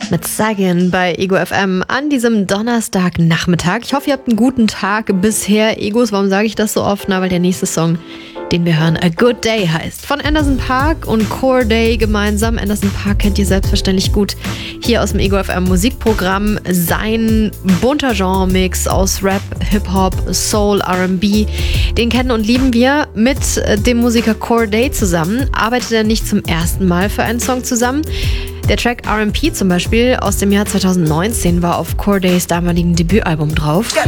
Mit Sagan bei Ego FM an diesem Donnerstagnachmittag. Ich hoffe, ihr habt einen guten Tag bisher. Egos, warum sage ich das so oft? Na, weil der nächste Song, den wir hören, A Good Day heißt. Von Anderson .Paak und Cordae gemeinsam. Anderson .Paak kennt ihr selbstverständlich gut hier aus dem Ego FM Musikprogramm. Sein bunter Genre-Mix aus Rap, Hip-Hop, Soul, R&B, den kennen und lieben wir. Mit dem Musiker Cordae zusammen arbeitet er nicht zum ersten Mal für einen Song zusammen. Der Track R&P zum Beispiel aus dem Jahr 2019 war auf Cordaes damaligen Debütalbum drauf.